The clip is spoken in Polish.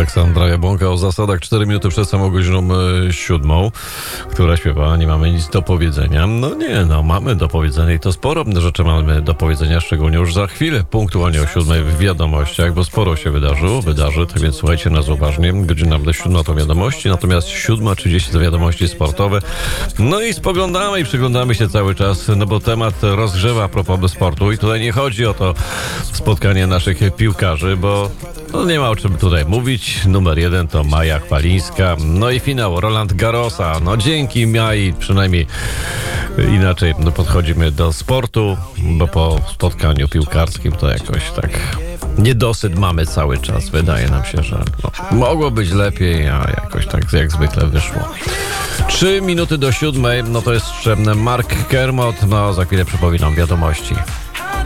Aleksandra Jabłonka o zasadach 4 minuty przed samą godziną 7, która śpiewa, nie mamy nic do powiedzenia. Mamy do powiedzenia i to sporo rzeczy mamy do powiedzenia, szczególnie już za chwilę, punktualnie o 7 w wiadomościach, bo sporo się wydarzy, tak więc słuchajcie nas uważnie. Godzina 7 to wiadomości, natomiast 7:30 to wiadomości sportowe. No i spoglądamy i przyglądamy się cały czas, no bo temat rozgrzewa a propos sportu i tutaj nie chodzi o to spotkanie naszych piłkarzy, bo nie ma o czym tutaj mówić. Numer 1 to Maja Chwalińska, no i finał Roland Garrosa. No dzięki Mai przynajmniej inaczej podchodzimy do sportu, bo po spotkaniu piłkarskim to jakoś tak niedosyt mamy cały czas. Wydaje nam się, że mogło być lepiej, a jakoś tak jak zwykle wyszło. 3 minuty do 7, to jest Mark Kermot, za chwilę przypominam wiadomości.